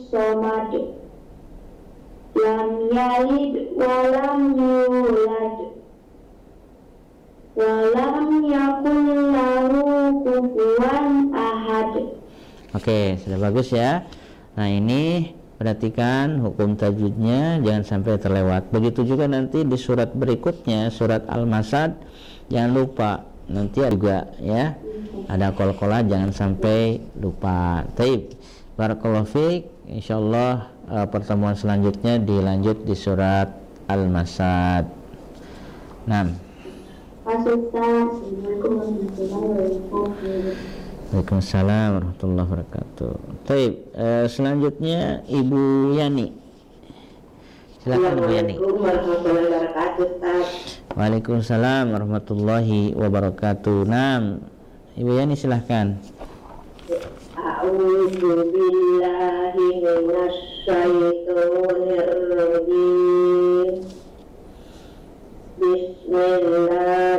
somad lam yalid walam yulad walam yakul lahu kufuwan ahad. Oke, sudah bagus ya. Nah, ini perhatikan hukum tajwidnya, jangan sampai terlewat. Begitu juga nanti di surat berikutnya, surat Al-Masad, jangan lupa. Nanti juga ya, ada qol-qolah, jangan sampai lupa. Taib. Barakallahu fiik. Insyaallah pertemuan selanjutnya dilanjut di surat Al-Masad. Nah. Waalaikumsalam warahmatullahi wabarakatuh. Baik, selanjutnya Ibu Yani. Silakan Ibu Yani. Waalaikumsalam warahmatullahi wabarakatuh. Naam, Ibu Yani silakan. A'udzu billahi minasy syaithanir rajim. Bismillah.